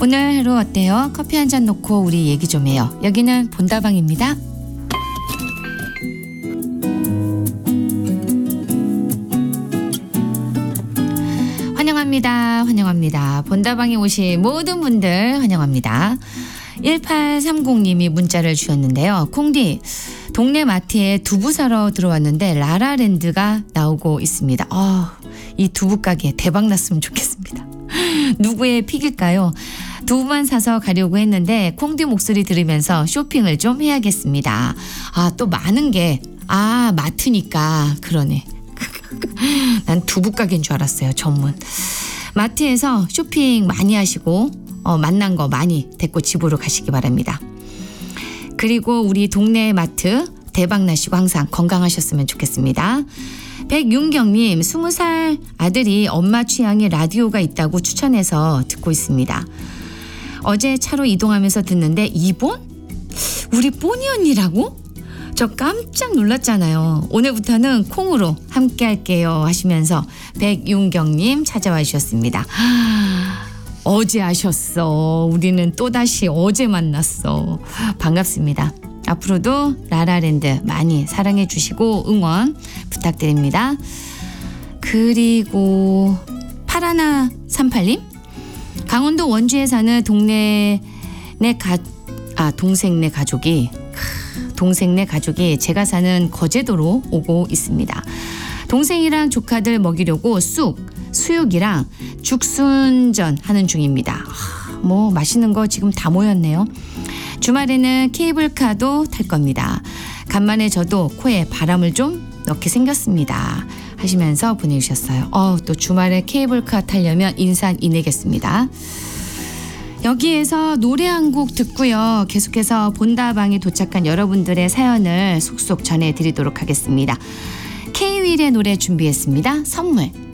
오늘 하루 어때요? 커피 한 잔 놓고 우리 얘기 좀 해요. 여기는 본다방입니다. 환영합니다. 본다방에 오신 모든 분들 환영합니다. 1830님이 문자를 주셨는데요. 콩디, 동네 마트에 두부 사러 들어왔는데 라라랜드가 나오고 있습니다. 이 두부 가게 대박 났으면 좋겠습니다. 누구의 픽일까요? 두부만 사서 가려고 했는데 콩디 목소리 들으면서 쇼핑을 좀 해야겠습니다. 또 많은 게 마트니까 그러네. 난 두부 가게인 줄 알았어요. 전문. 마트에서 쇼핑 많이 하시고 만난 거 많이 데리고 집으로 가시기 바랍니다. 그리고 우리 동네 마트 대박 나시고 항상 건강하셨으면 좋겠습니다. 백윤경님, 20살 아들이 엄마 취향의 라디오가 있다고 추천해서 듣고 있습니다. 어제 차로 이동하면서 듣는데 이본? 우리 뽀니 언니라고? 저 깜짝 놀랐잖아요. 오늘부터는 콩으로 함께 할게요 하시면서 백윤경님 찾아와 주셨습니다. 어제 아셨어. 우리는 또다시 어제 만났어. 반갑습니다. 앞으로도 라라랜드 많이 사랑해 주시고 응원 부탁드립니다. 그리고 8138님, 강원도 원주에 사는 동생네 가족이 제가 사는 거제도로 오고 있습니다. 동생이랑 조카들 먹이려고 수육이랑 죽순전 하는 중입니다. 맛있는 거 지금 다 모였네요. 주말에는 케이블카도 탈 겁니다. 간만에 저도 코에 바람을 좀 넣게 생겼습니다 하시면서 보내주셨어요. 또 주말에 케이블카 타려면 인산인해겠습니다. 여기에서 노래 한 곡 듣고요. 계속해서 본다방에 도착한 여러분들의 사연을 속속 전해드리도록 하겠습니다. K-윌의 노래 준비했습니다. 선물.